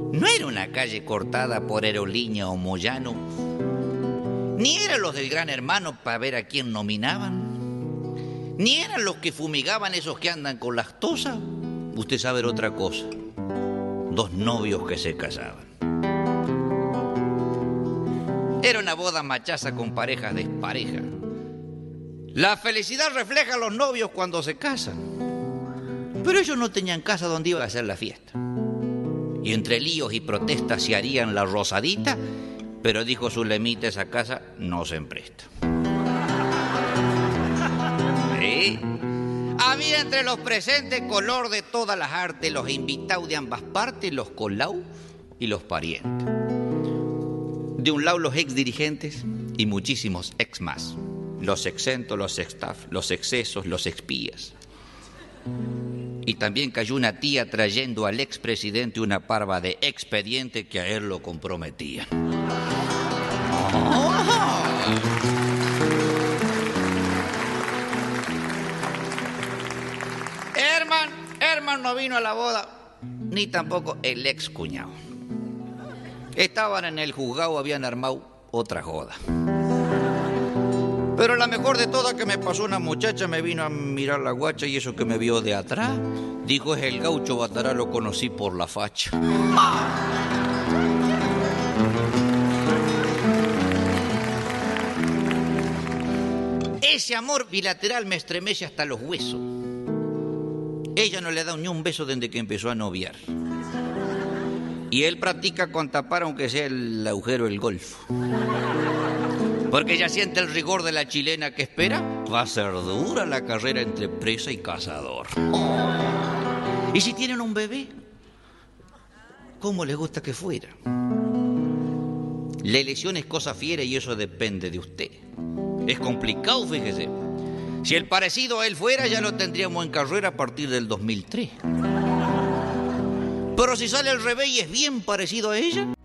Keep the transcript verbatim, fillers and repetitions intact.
No era una calle cortada por Aerolínea o Moyano, ni eran los del Gran Hermano para ver a quién nominaban, ni eran los que fumigaban esos que andan con lactosa. Usted sabe otra cosa. Dos novios que se casaban. Era una boda machaza con parejas desparejas. La felicidad refleja a los novios cuando se casan. Pero ellos no tenían casa donde iba a hacer la fiesta. Y entre líos y protestas se harían la rosadita, pero dijo Zulemita, esa casa no se empresta. ¿Sí? Había entre los presentes color de todas las artes, los invitados de ambas partes, los colaus y los parientes. De un lado los ex dirigentes y muchísimos ex más. Los exentos, los ex-staff, los excesos, los expías. Y también cayó una tía trayendo al expresidente una parva de expediente que a él lo comprometían. Oh. Herman, Herman no vino a la boda, ni tampoco el ex cuñado. Estaban en el juzgado, habían armado otra joda. Pero la mejor de todas que me pasó, una muchacha me vino a mirar la guacha y eso que me vio de atrás, dijo, es el gaucho Batará, lo conocí por la facha. Ese amor bilateral me estremece hasta los huesos. Ella no le ha dado ni un beso desde que empezó a noviar. Y él practica con tapar aunque sea el agujero del golfo. Porque ella siente el rigor de la chilena que espera. Va a ser dura la carrera entre presa y cazador. Oh. ¿Y si tienen un bebé? ¿Cómo les gusta que fuera? La elección es cosa fiera y eso depende de usted. Es complicado, fíjese. Si el parecido a él fuera, ya lo tendríamos en carrera a partir del dos mil tres. Pero si sale al revés y es bien parecido a ella,